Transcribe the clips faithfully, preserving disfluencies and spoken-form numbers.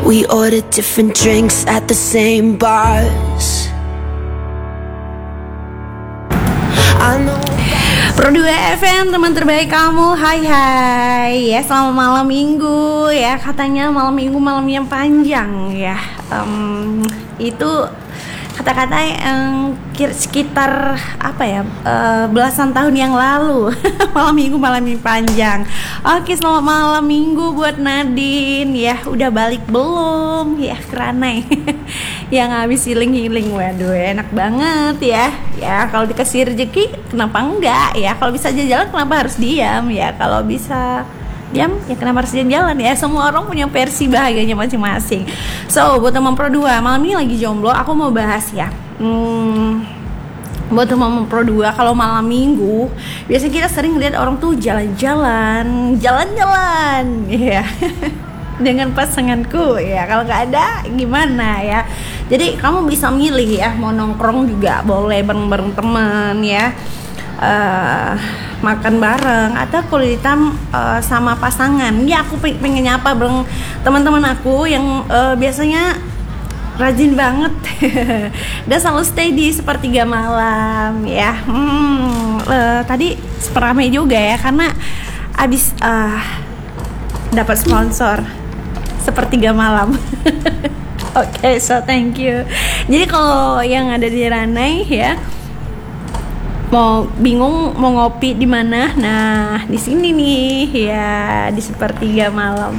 We ordered different drinks at the same bars. I know. Pro dua F M, teman terbaik kamu. Hai hai ya, selamat malam minggu ya. Katanya malam minggu malam yang panjang ya. um, Itu kata-kata yang sekitar apa ya, uh, belasan tahun yang lalu. Malam minggu malam yang panjang. Oke, selamat malam minggu buat Nadine ya. Udah balik belum ya Keranai? Yang habis healing-healing, waduh enak banget ya. Ya kalau dikasih rezeki kenapa enggak ya. Kalau bisa jalan kenapa harus diam ya. Kalau bisa diam ya kenapa harus jalan ya. Semua orang punya versi bahagianya masing-masing. So buat teman Pro dua, malam ini lagi jomblo, aku mau bahas ya. Hmm, buat teman Pro dua, kalau malam minggu biasanya kita sering lihat orang tuh jalan-jalan, jalan-jalan ya. Dengan pasanganku ya. Kalau nggak ada gimana ya. Jadi kamu bisa milih ya, mau nongkrong juga boleh bareng-bareng teman ya. Uh, makan bareng atau kulit hitam uh, sama pasangan. Ya aku pengen nyapa bareng teman-teman aku yang uh, biasanya rajin banget dan selalu stay di sepertiga malam ya. Hmm, uh, tadi seperamai juga ya karena abis uh, dapat sponsor sepertiga malam. Oke, okay, so thank you. Jadi kalau yang ada di Ranai ya, mau bingung mau ngopi di mana? Nah, di sini nih ya, di sepertiga malam.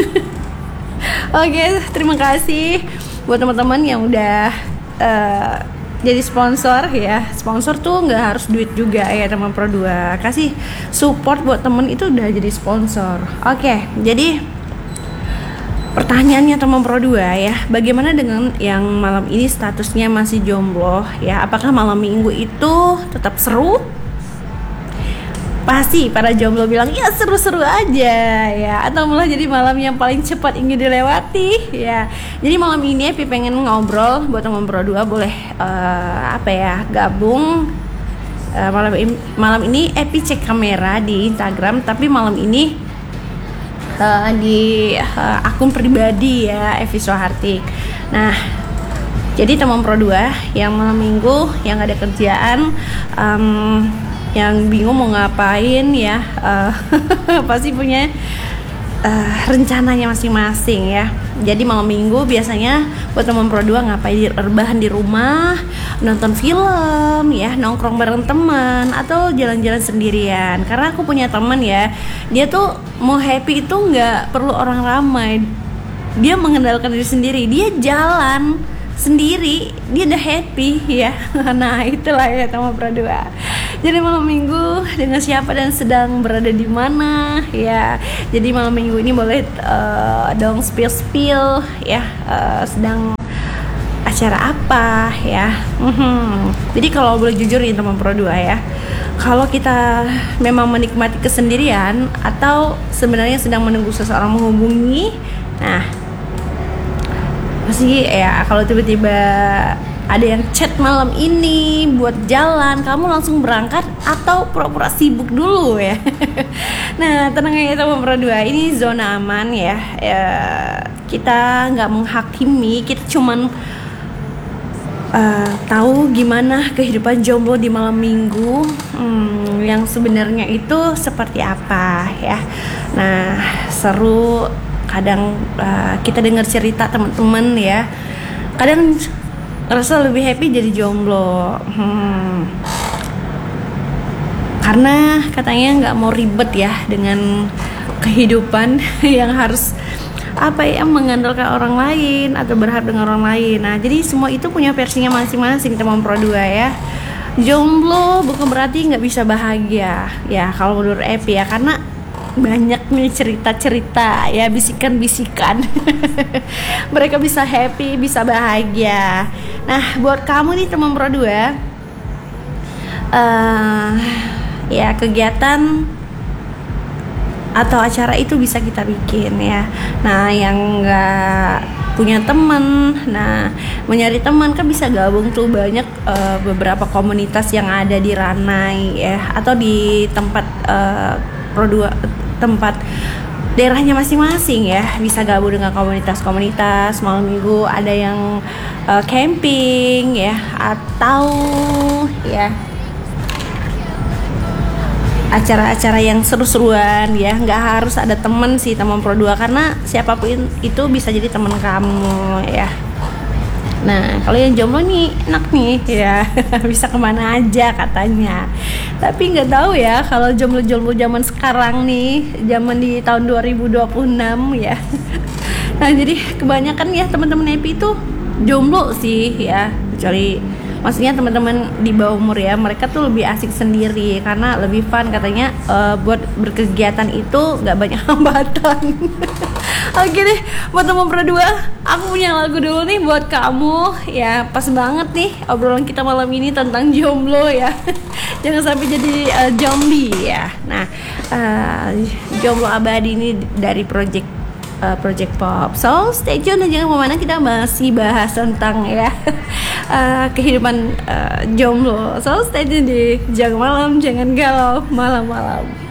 Oke, okay, terima kasih buat teman-teman yang udah uh, jadi sponsor ya. Sponsor tuh nggak harus duit juga ya teman Pro dua. Kasih support buat temen itu udah jadi sponsor. Oke, okay, jadi pertanyaannya teman Pro dua ya, bagaimana dengan yang malam ini statusnya masih jomblo ya? Apakah malam minggu itu tetap seru? Pasti para jomblo bilang ya seru-seru aja ya, atau malah jadi malam yang paling cepat ingin dilewati ya. Jadi malam ini Epi pengen ngobrol buat teman Pro dua, boleh uh, apa ya gabung uh, malam ini, malam ini Epi cek kamera di Instagram, tapi malam ini Uh, di uh, akun pribadi ya, Evi Soehartik. Nah, jadi teman Pro dua yang malam minggu yang gak ada kerjaan, um, yang bingung mau ngapain ya, uh, pasti punya uh, rencananya masing-masing ya. Jadi malam minggu biasanya buat teman Pro dua ngapain, rebahan di rumah, nonton film ya, nongkrong bareng teman atau jalan-jalan sendirian. Karena aku punya teman ya, dia tuh mau happy itu nggak perlu orang ramai, dia mengendalikan diri sendiri, dia jalan sendiri, dia udah happy ya. Nah itulah ya teman Pro dua. Jadi malam minggu dengan siapa dan sedang berada di mana ya. Jadi malam minggu ini boleh uh, dong spill spill ya, uh, sedang acara apa ya. Mm-hmm. Jadi kalau boleh jujur nih teman Pro dua ya, kalau kita memang menikmati kesendirian atau sebenarnya sedang menunggu seseorang menghubungi, nah pasti ya kalau tiba-tiba ada yang chat malam ini buat jalan, kamu langsung berangkat atau pura-pura sibuk dulu ya. Nah tenang aja teman Pro dua, ini zona aman ya, ya kita nggak menghakimi, kita cuman Uh, tahu gimana kehidupan jomblo di malam minggu, hmm, yang sebenarnya itu seperti apa ya. Nah seru, kadang uh, kita dengar cerita teman-teman ya, kadang rasa lebih happy jadi jomblo, hmm, karena katanya nggak mau ribet ya dengan kehidupan yang harus apa ya, mengandalkan orang lain atau berharap dengan orang lain. Nah jadi semua itu punya versinya masing-masing teman Pro dua ya. Jomblo bukan berarti nggak bisa bahagia ya kalau menurut Epi ya, karena banyak nih cerita-cerita ya, bisikan-bisikan. Mereka bisa happy, bisa bahagia. Nah buat kamu nih teman Pro dua, uh, ya kegiatan atau acara itu bisa kita bikin ya. Nah yang nggak punya teman, nah mencari teman kan bisa gabung tuh banyak uh, beberapa komunitas yang ada di Ranai ya, atau di tempat uh, Pro dua, tempat daerahnya masing-masing ya, bisa gabung dengan komunitas-komunitas malam minggu, ada yang uh, camping ya, atau ya acara-acara yang seru-seruan ya. Nggak harus ada temen sih teman Pro dua, karena siapapun itu bisa jadi teman kamu ya. Nah, kalau yang jomblo nih enak nih ya, bisa kemana aja katanya. Tapi nggak tahu ya kalau jomblo-jomblo zaman sekarang nih, zaman di tahun dua ribu dua puluh enam ya. Nah, jadi kebanyakan ya teman-teman Happy itu jomblo sih ya, kecuali maksudnya teman-teman di bawah umur ya, mereka tuh lebih asik sendiri karena lebih fun katanya. Uh, buat berkegiatan itu nggak banyak hambatan. Oke deh, buat teman Pro dua, aku punya lagu dulu nih buat kamu ya. Pas banget nih obrolan kita malam ini tentang jomblo ya. Jangan sampai jadi uh, zombie ya. Nah, uh, jomblo abadi ini dari project uh, project pop. So stay tune dan jangan kemana, kita masih bahas tentang ya uh, kehidupan uh, jomblo. So stay tune di Jangan Malam Jangan Galau malam-malam.